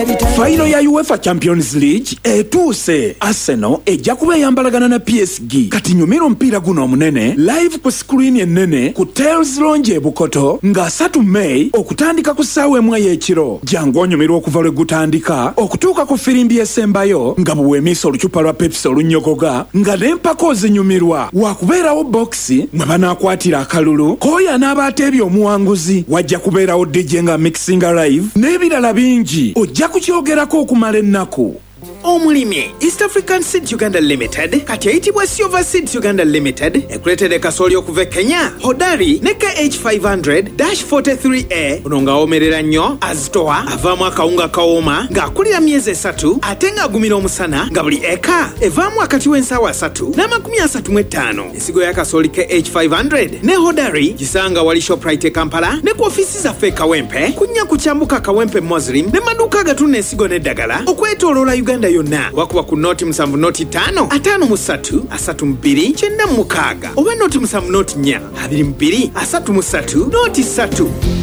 Final ya UEFA Champions League etuuse. Arsenal ejja kuba eyambalagana na PSG. Kati nyumira omupiira guno omunene live ku screen ennene ku Tales Lounge Bukoto nga 3 May okutandika ku ssaawa emu ey'ekiro. Jangu onyumirwa okuva lwe gutandika okutuuka ku firimbi esembayo nga buweemiisa olucupa lwa Pepsi olunnyogoga nga n'empaka ozinyumirwa. Waakubeerawo bokisi mwe banaakwatira akalulu k'oyo anaabateebya omuwanguzi. Wajja kubeerawo DJ nga mixinga live n'ebirala bingi. Ojja kukyogerako okumala ennaku. Omulimi East African Seeds Uganda Limited kati eyitibwa Silver Seeds Uganda Limited ekuleetera kasooli okuva Kenya Hodari ne KH500-43A ono ng'awomerera nnyo azitowa avaamu akawunga kawooma ng'akulira myezi 3 ate ng'agumira omusana nga buli eka evaamu akati w'ensaawa 3 n'amakumi 35. Ensigo ya kasooli KH500 ne Hodari gisanga wali Shoprite Kampala ne ku ofiisi zaffe Kawempe kunnya ku Kyambuka Kawempe Muslim ne maduuka agatunda ensigo n'eddagala okwetooloola Uganda yonna. Wakuba ku noti 7 noti 5 53 32 96 oba noti 7 noti 4 22 33 noti 3.